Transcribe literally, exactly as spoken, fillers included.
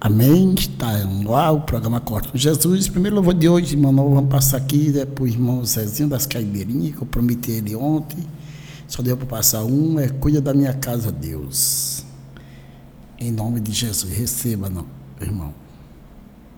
Amém? Está no ar o programa Corte com Jesus. Primeiro louvor de hoje, irmão, nós vamos passar aqui né, para o irmão Zezinho das Caibeirinhas, que eu prometi ele ontem. Só deu para passar um, é cuida da minha casa, Deus. Em nome de Jesus, receba, não, irmão.